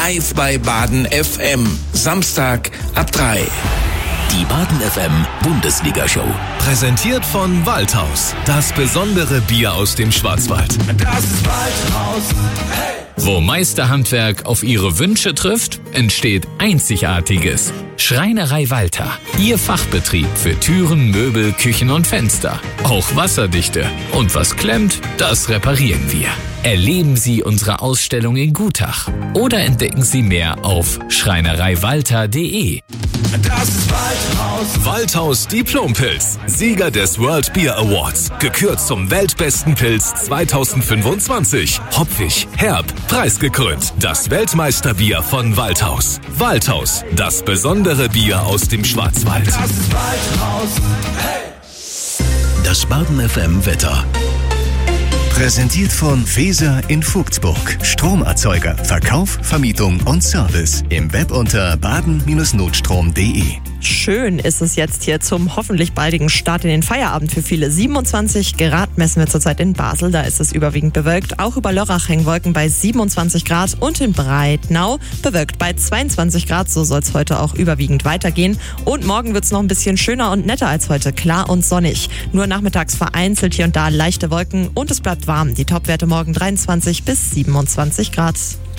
live bei Baden FM. Samstag ab 3. Die Baden FM Bundesliga-Show. Präsentiert von Waldhaus. Das besondere Bier aus dem Schwarzwald. Das ist Waldhaus. Hey! Wo Meisterhandwerk auf Ihre Wünsche trifft, entsteht Einzigartiges. Schreinerei Walter. Ihr Fachbetrieb für Türen, Möbel, Küchen und Fenster. Auch wasserdichte. Und was klemmt, das reparieren wir. Erleben Sie unsere Ausstellung in Gutach. Oder entdecken Sie mehr auf schreinereiwalter.de. Das ist Waldhaus. Waldhaus Diplompilz. Sieger des World Beer Awards. Gekürt zum weltbesten Pilz 2025. Hopfig, herb, preisgekrönt. Das Weltmeisterbier von Waldhaus. Waldhaus. Das besondere Bier aus dem Schwarzwald. Das ist Waldhaus. Hey! Das Baden FM Wetter. Präsentiert von Feser in Vogtsburg. Stromerzeuger, Verkauf, Vermietung und Service. Im Web unter baden-notstrom.de. Schön ist es jetzt hier zum hoffentlich baldigen Start in den Feierabend für viele. 27 Grad messen wir zurzeit in Basel, da ist es überwiegend bewölkt. Auch über Lörrach hängen Wolken bei 27 Grad und in Breitnau bewölkt bei 22 Grad. So soll es heute auch überwiegend weitergehen. Und morgen wird es noch ein bisschen schöner und netter als heute, klar und sonnig. Nur nachmittags vereinzelt hier und da leichte Wolken und es bleibt warm. Die Topwerte morgen 23 bis 27 Grad.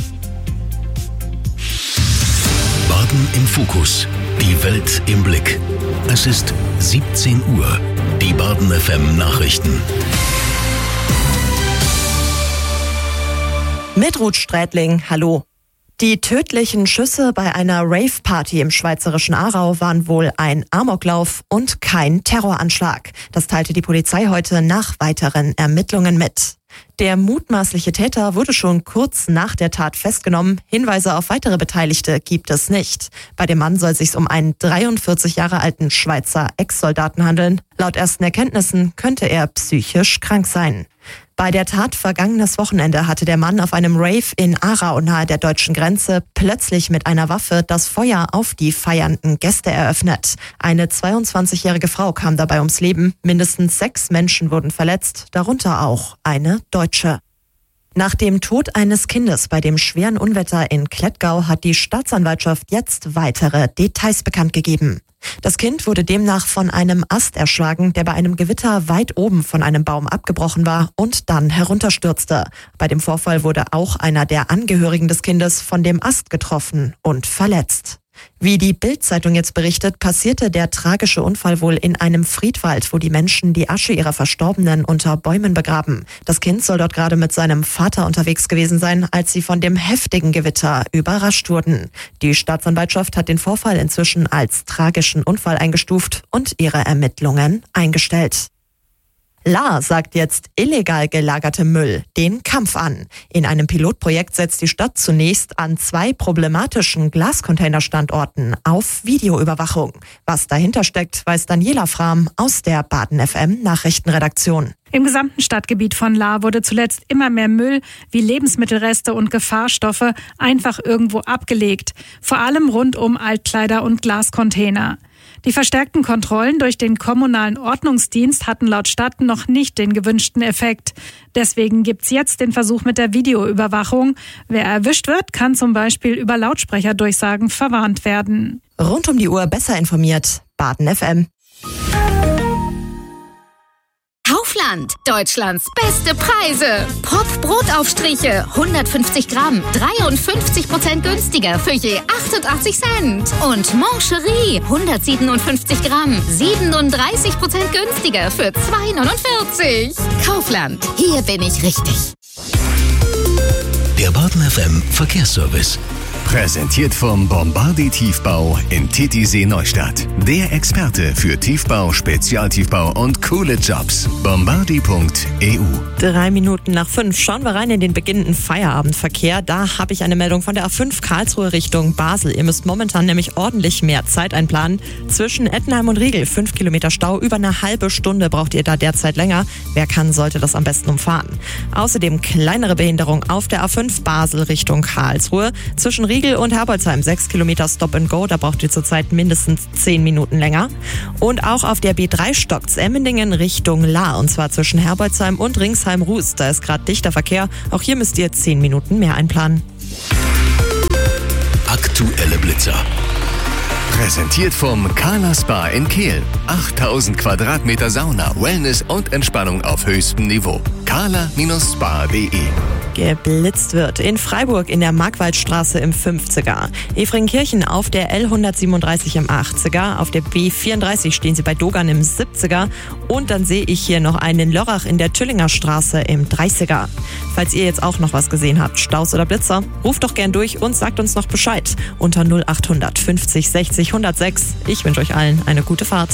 Baden im Fokus. Die Welt im Blick. Es ist 17 Uhr. Die Baden FM Nachrichten. Mit Ruth Strätling, hallo. Die tödlichen Schüsse bei einer Rave-Party im schweizerischen Aarau waren wohl ein Amoklauf und kein Terroranschlag. Das teilte die Polizei heute nach weiteren Ermittlungen mit. Der mutmaßliche Täter wurde schon kurz nach der Tat festgenommen. Hinweise auf weitere Beteiligte gibt es nicht. Bei dem Mann soll es sich um einen 43 Jahre alten Schweizer Ex-Soldaten handeln. Laut ersten Erkenntnissen könnte er psychisch krank sein. Bei der Tat vergangenes Wochenende hatte der Mann auf einem Rave in Aarau nahe der deutschen Grenze plötzlich mit einer Waffe das Feuer auf die feiernden Gäste eröffnet. Eine 22-jährige Frau kam dabei ums Leben. Mindestens 6 Menschen wurden verletzt, darunter auch eine Deutsche. Nach dem Tod eines Kindes bei dem schweren Unwetter in Klettgau hat die Staatsanwaltschaft jetzt weitere Details bekannt gegeben. Das Kind wurde demnach von einem Ast erschlagen, der bei einem Gewitter weit oben von einem Baum abgebrochen war und dann herunterstürzte. Bei dem Vorfall wurde auch einer der Angehörigen des Kindes von dem Ast getroffen und verletzt. Wie die Bild-Zeitung jetzt berichtet, passierte der tragische Unfall wohl in einem Friedwald, wo die Menschen die Asche ihrer Verstorbenen unter Bäumen begraben. Das Kind soll dort gerade mit seinem Vater unterwegs gewesen sein, als sie von dem heftigen Gewitter überrascht wurden. Die Staatsanwaltschaft hat den Vorfall inzwischen als tragischen Unfall eingestuft und ihre Ermittlungen eingestellt. La sagt jetzt illegal gelagerte Müll den Kampf an. In einem Pilotprojekt setzt die Stadt zunächst an 2 problematischen Glascontainerstandorten auf Videoüberwachung. Was dahinter steckt, weiß Daniela Frahm aus der Baden FM Nachrichtenredaktion. Im gesamten Stadtgebiet von La wurde zuletzt immer mehr Müll wie Lebensmittelreste und Gefahrstoffe einfach irgendwo abgelegt. Vor allem rund um Altkleider und Glascontainer. Die verstärkten Kontrollen durch den kommunalen Ordnungsdienst hatten laut Stadt noch nicht den gewünschten Effekt. Deswegen gibt's jetzt den Versuch mit der Videoüberwachung. Wer erwischt wird, kann zum Beispiel über Lautsprecherdurchsagen verwarnt werden. Rund um die Uhr besser informiert. Baden FM. Kaufland, Deutschlands beste Preise. Brotaufstriche, 150 Gramm, 53% günstiger für je 88 Cent. Und Moncherie, 157 Gramm, 37% günstiger für 2,49. Kaufland, hier bin ich richtig. Der Baden FM Verkehrsservice. Präsentiert vom Bombardier Tiefbau in Titisee Neustadt. Der Experte für Tiefbau, Spezialtiefbau und coole Jobs. Bombardier.eu. 3 Minuten nach 5 schauen wir rein in den beginnenden Feierabendverkehr. Da habe ich eine Meldung von der A5 Karlsruhe Richtung Basel. Ihr müsst momentan nämlich ordentlich mehr Zeit einplanen. Zwischen Ettenheim und Riegel 5 Kilometer Stau. Über eine halbe Stunde braucht ihr da derzeit länger. Wer kann, sollte das am besten umfahren. Außerdem kleinere Behinderung auf der A5 Basel Richtung Karlsruhe. Zwischen Riegel und Herbolzheim 6 Kilometer Stop and Go, da braucht ihr zurzeit mindestens 10 Minuten länger. Und auch auf der B3 stockt's Emmendingen Richtung La, und zwar zwischen Herbolzheim und Ringsheim-Ruß. Da ist gerade dichter Verkehr. Auch hier müsst ihr 10 Minuten mehr einplanen. Präsentiert vom Carla Spa in Kehl. 8000 Quadratmeter Sauna, Wellness und Entspannung auf höchstem Niveau. carla-spa.de. Geblitzt wird in Freiburg in der Markwaldstraße im 50er. Efringkirchen auf der L137 im 80er. Auf der B34 stehen sie bei Dogan im 70er. Und dann sehe ich hier noch einen in Lörrach in der Tüllinger Straße im 30er. Falls ihr jetzt auch noch was gesehen habt, Staus oder Blitzer, ruft doch gern durch und sagt uns noch Bescheid. Unter 0800 50 60 106. Ich wünsche euch allen eine gute Fahrt.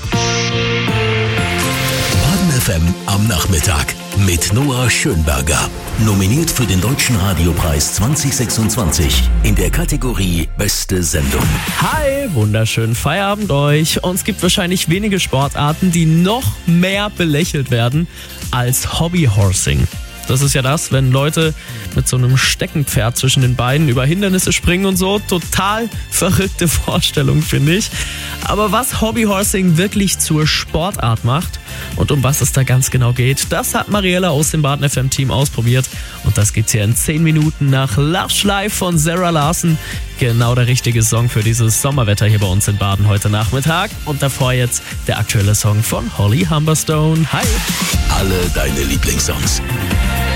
Baden FM am Nachmittag mit Noah Schönberger. Nominiert für den Deutschen Radiopreis 2026 in der Kategorie Beste Sendung. Hi, wunderschönen Feierabend euch. Und es gibt wahrscheinlich wenige Sportarten, die noch mehr belächelt werden als Hobbyhorsing. Das ist ja das, wenn Leute mit so einem Steckenpferd zwischen den Beinen über Hindernisse springen und so. Total verrückte Vorstellung, finde ich. Aber was Hobbyhorsing wirklich zur Sportart macht und um was es da ganz genau geht, das hat Mariella aus dem Baden FM Team ausprobiert. Und das gibt's hier in 10 Minuten nach Lush Live von Sarah Larson. Genau der richtige Song für dieses Sommerwetter hier bei uns in Baden heute Nachmittag. Und davor jetzt der aktuelle Song von Holly Humberstone. Hi! Alle deine Lieblingssongs.